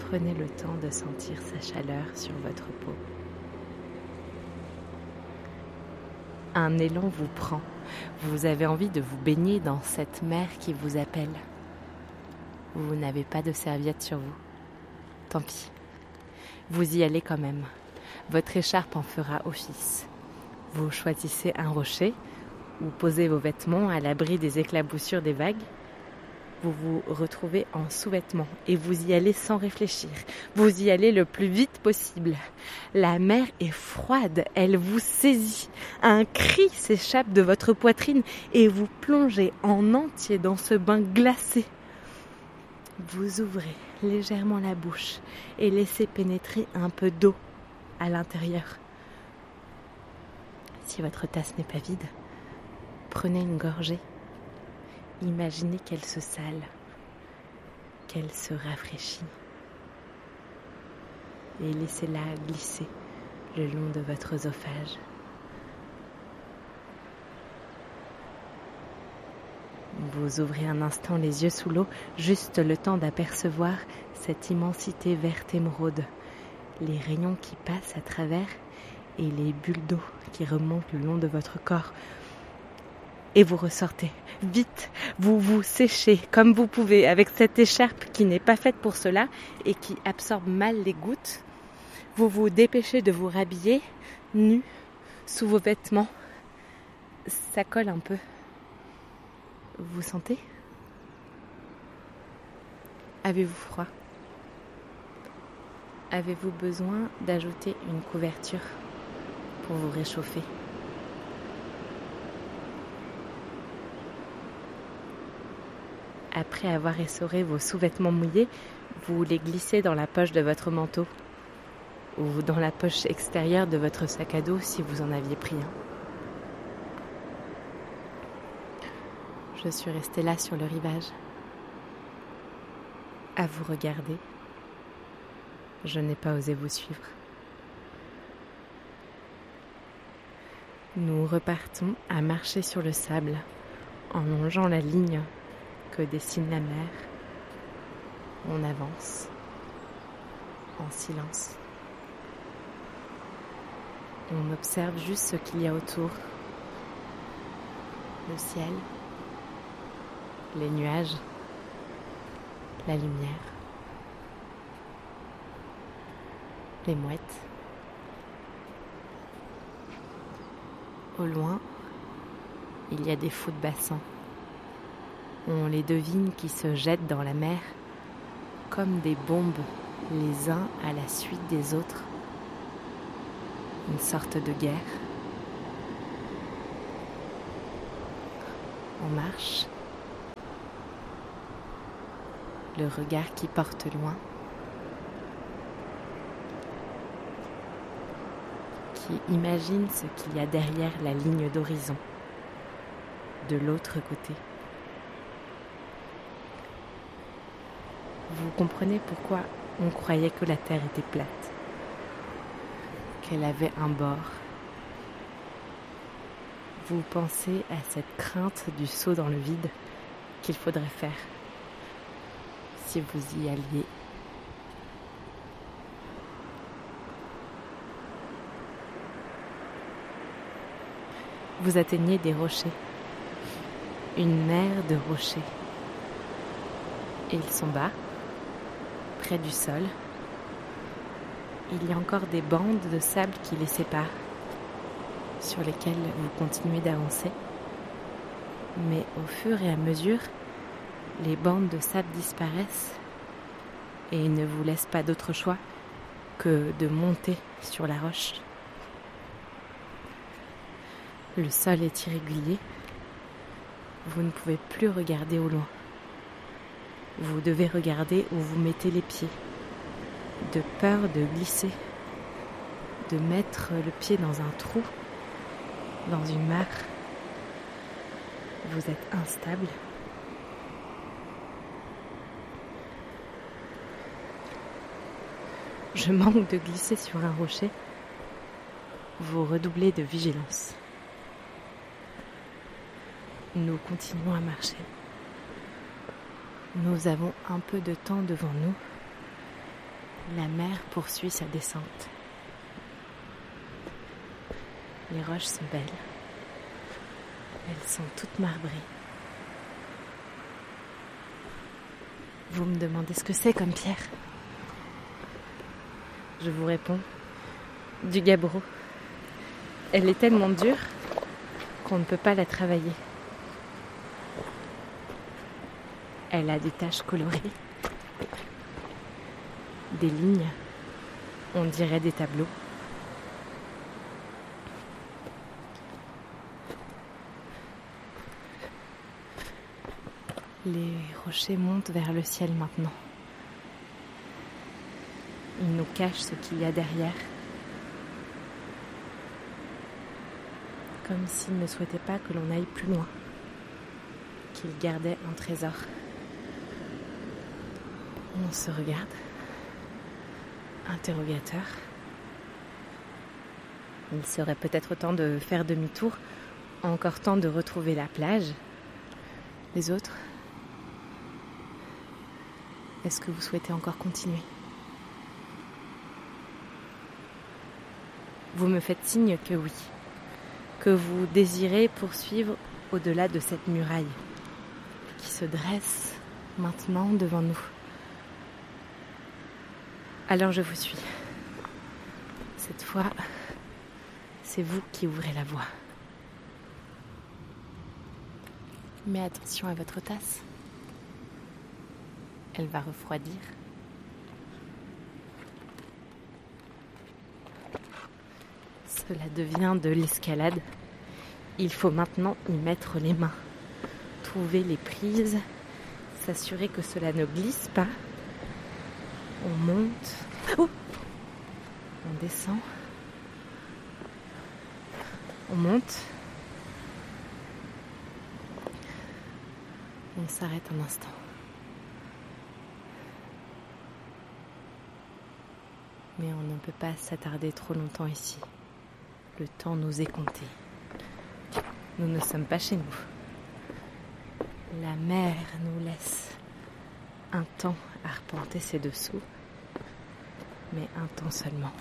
Prenez le temps de sentir sa chaleur sur votre peau. Un élan vous prend. Vous avez envie de vous baigner dans cette mer qui vous appelle. Vous n'avez pas de serviette sur vous. Tant pis. Vous y allez quand même. Votre écharpe en fera office. Vous choisissez un rocher ou posez vos vêtements à l'abri des éclaboussures des vagues. Vous vous retrouvez en sous-vêtements et vous y allez sans réfléchir. Vous y allez le plus vite possible. La mer est froide, elle vous saisit. Un cri s'échappe de votre poitrine et vous plongez en entier dans ce bain glacé. Vous ouvrez légèrement la bouche et laissez pénétrer un peu d'eau à l'intérieur. Si votre tasse n'est pas vide, prenez une gorgée. Imaginez qu'elle se sale, qu'elle se rafraîchit et laissez-la glisser le long de votre œsophage. Vous ouvrez un instant les yeux sous l'eau, juste le temps d'apercevoir cette immensité verte émeraude, les rayons qui passent à travers et les bulles d'eau qui remontent le long de votre corps. Et vous ressortez. Vite, vous vous séchez comme vous pouvez avec cette écharpe qui n'est pas faite pour cela et qui absorbe mal les gouttes. Vous vous dépêchez de vous rhabiller, nu, sous vos vêtements. Ça colle un peu. Vous sentez ? Avez-vous froid ? Avez-vous besoin d'ajouter une couverture pour vous réchauffer ? Après avoir essoré vos sous-vêtements mouillés, vous les glissez dans la poche de votre manteau ou dans la poche extérieure de votre sac à dos si vous en aviez pris un. Je suis restée là sur le rivage, à vous regarder. Je n'ai pas osé vous suivre. Nous repartons à marcher sur le sable en longeant la ligne que dessine la mer. On avance en silence. On observe juste ce qu'il y a autour. Le ciel, les nuages, la lumière, les mouettes. Au loin, il y a des fous de bassin. On les devine qui se jettent dans la mer comme des bombes les uns à la suite des autres. Une sorte de guerre. On marche. Le regard qui porte loin. Qui imagine ce qu'il y a derrière la ligne d'horizon. De l'autre côté. Vous comprenez pourquoi on croyait que la Terre était plate, qu'elle avait un bord. Vous pensez à cette crainte du saut dans le vide qu'il faudrait faire si vous y alliez. Vous atteignez des rochers, une mer de rochers. Et ils sont bas, près du sol. Il y a encore des bandes de sable qui les séparent, sur lesquelles vous continuez d'avancer. Mais au fur et à mesure, les bandes de sable disparaissent et ne vous laissent pas d'autre choix que de monter sur la roche. Le sol est irrégulier. Vous ne pouvez plus regarder au loin. Vous devez regarder où vous mettez les pieds, de peur de glisser, de mettre le pied dans un trou, dans une mare. Vous êtes instable. Je manque de glisser sur un rocher. Vous redoublez de vigilance. Nous continuons à marcher. Nous avons un peu de temps devant nous La mer poursuit sa descente. Les roches sont belles. Elles sont toutes marbrées. Vous me demandez ce que c'est comme pierre. Je vous réponds, du gabbro. Elle est tellement dure qu'on ne peut pas la travailler. Elle a des taches colorées, des lignes, on dirait des tableaux. Les rochers montent vers le ciel maintenant. Ils nous cachent ce qu'il y a derrière. Comme s'ils ne souhaitaient pas que l'on aille plus loin, qu'ils gardaient un trésor. On se regarde, interrogateur. Il serait peut-être temps de faire demi-tour, encore temps de retrouver la plage. Les autres, est-ce que vous souhaitez encore continuer ? Vous me faites signe que oui, que vous désirez poursuivre au-delà de cette muraille qui se dresse maintenant devant nous. Alors je vous suis. Cette fois, c'est vous qui ouvrez la voie. Mais attention à votre tasse. Elle va refroidir. Cela devient de l'escalade. Il faut maintenant y mettre les mains. Trouver les prises, s'assurer que cela ne glisse pas. On monte. Oh, on descend. On monte. On s'arrête un instant. Mais on ne peut pas s'attarder trop longtemps ici. Le temps nous est compté. Nous ne sommes pas chez nous. La mer nous laisse un temps à arpenter ses dessous, mais un temps seulement.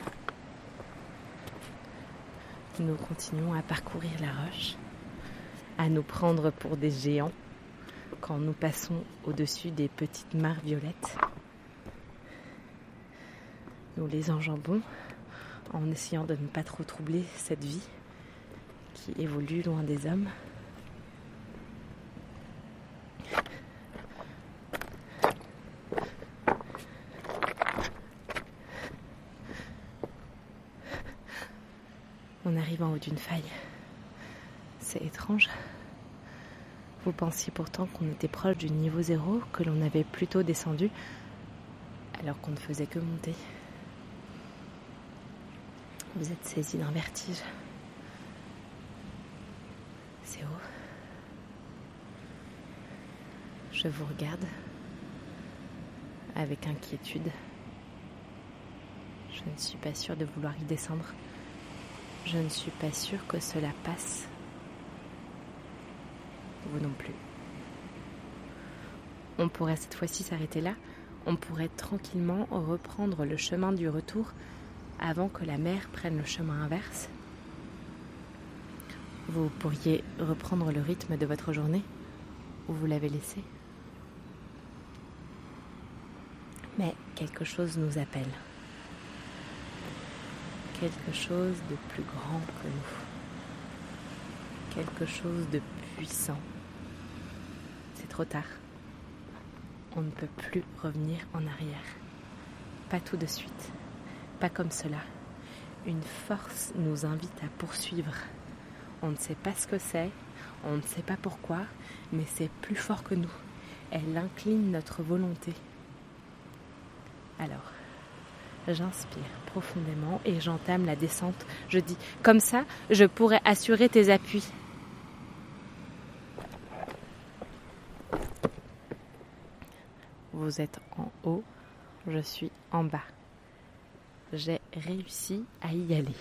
Nous continuons à parcourir la roche, à nous prendre pour des géants quand nous passons au-dessus des petites mares violettes. Nous les enjambons en essayant de ne pas trop troubler cette vie qui évolue loin des hommes. On arrive en haut d'une faille. C'est étrange. Vous pensiez pourtant qu'on était proche du niveau 0, que l'on avait plutôt descendu, alors qu'on ne faisait que monter. Vous êtes saisi d'un vertige. C'est haut. Je vous regarde avec inquiétude. Je ne suis pas sûre de vouloir y descendre. Je ne suis pas sûre que cela passe. Vous non plus. On pourrait cette fois-ci s'arrêter là. On pourrait tranquillement reprendre le chemin du retour avant que la mer prenne le chemin inverse. Vous pourriez reprendre le rythme de votre journée où vous l'avez laissé. Mais quelque chose nous appelle. Quelque chose de plus grand que nous. Quelque chose de puissant. C'est trop tard. On ne peut plus revenir en arrière. Pas tout de suite. Pas comme cela. Une force nous invite à poursuivre. On ne sait pas ce que c'est, on ne sait pas pourquoi, mais c'est plus fort que nous. Elle incline notre volonté. Alors, j'inspire profondément et j'entame la descente. Je dis, comme ça, je pourrais assurer tes appuis. Vous êtes en haut, je suis en bas. J'ai réussi à y aller.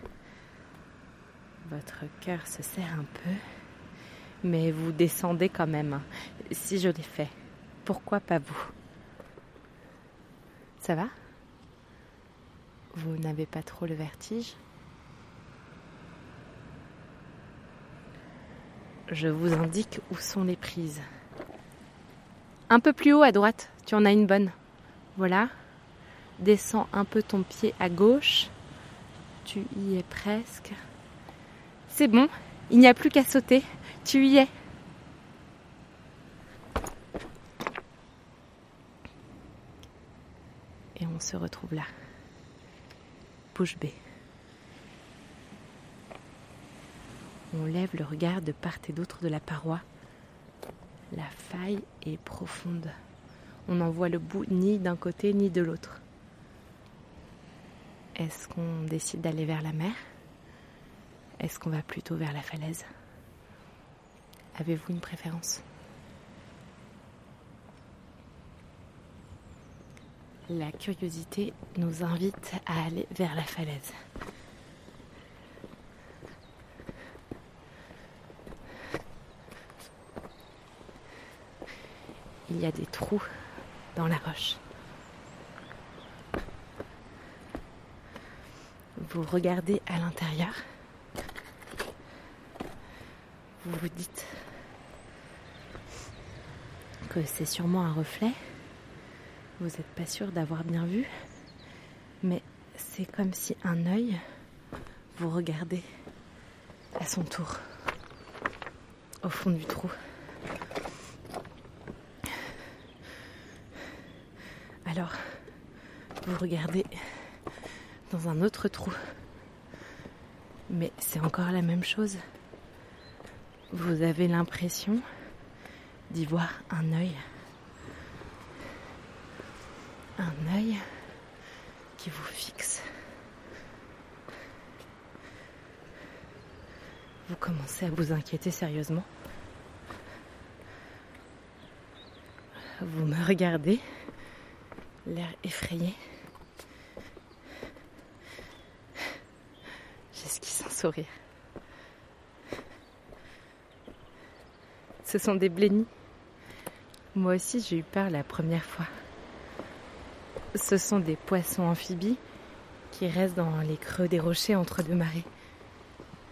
Votre cœur se serre un peu, mais vous descendez quand même. Si je l'ai fait, pourquoi pas vous ? Ça va ? Vous n'avez pas trop le vertige? Je vous indique où sont les prises. Un peu plus haut à droite, tu en as une bonne. Voilà. Descends un peu ton pied à gauche. Tu y es presque. C'est bon, il n'y a plus qu'à sauter. Tu y es. Et on se retrouve là. Bouche bée. On lève le regard de part et d'autre de la paroi. La faille est profonde. On n'en voit le bout ni d'un côté ni de l'autre. Est-ce qu'on décide d'aller vers la mer? Est-ce qu'on va plutôt vers la falaise? Avez-vous une préférence? La curiosité nous invite à aller vers la falaise. Il y a des trous dans la roche. Vous regardez à l'intérieur. Vous vous dites que c'est sûrement un reflet. Vous n'êtes pas sûr d'avoir bien vu, mais c'est comme si un œil vous regardait à son tour au fond du trou. Alors, vous regardez dans un autre trou, mais c'est encore la même chose. Vous avez l'impression d'y voir un œil. Un œil qui vous fixe. Vous commencez à vous inquiéter sérieusement. Vous me regardez, l'air effrayé. J'esquisse un sourire. Ce sont des blennies. Moi aussi, j'ai eu peur la première fois. Ce sont des poissons amphibies qui restent dans les creux des rochers entre deux marées.